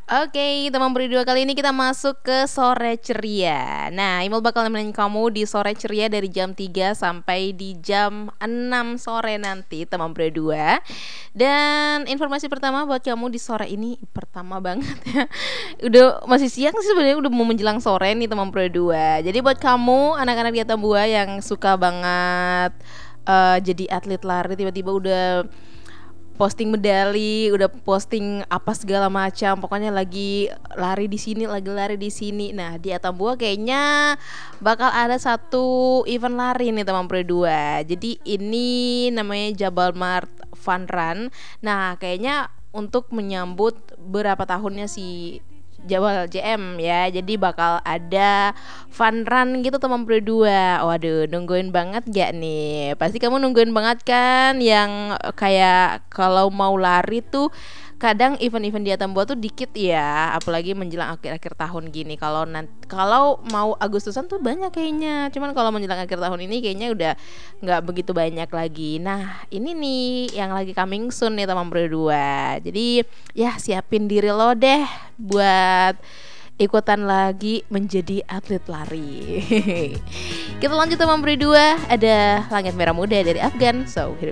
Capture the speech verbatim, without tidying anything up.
Oke, teman berdua kali ini kita masuk ke sore ceria. Nah, Imul bakal nemenin kamu di sore ceria dari jam tiga sampai di jam enam sore nanti, teman berdua. Dan informasi pertama buat kamu di sore ini pertama banget ya. Udah masih siang sih sebenarnya, udah mau menjelang sore nih teman berdua. Jadi buat kamu anak-anak di Atambua yang suka banget eh, jadi atlet lari, tiba-tiba udah posting medali, udah posting apa segala macam. Pokoknya lagi lari di sini, lagi lari di sini. Nah, di Atambua kayaknya bakal ada satu event lari nih teman berdua. Jadi ini namanya Jabal Mart Fun Run. Nah, kayaknya untuk menyambut berapa tahunnya si Jabal J M ya. Jadi bakal ada fun run gitu teman berdua. Waduh, nungguin banget gak nih? Pasti kamu nungguin banget kan, yang eh, kayak kalau mau lari tuh kadang event-event di Atambua tuh dikit ya, apalagi menjelang akhir-akhir tahun gini. Kalau nanti kalau mau Agustusan tuh banyak kayaknya. Cuman kalau menjelang akhir tahun ini kayaknya udah nggak begitu banyak lagi. Nah, ini nih yang lagi coming soon nih teman berdua. Jadi ya siapin diri lo deh buat ikutan lagi menjadi atlet lari. Kita lanjut teman berdua. Ada Langit Merah Muda dari Afgan. So, here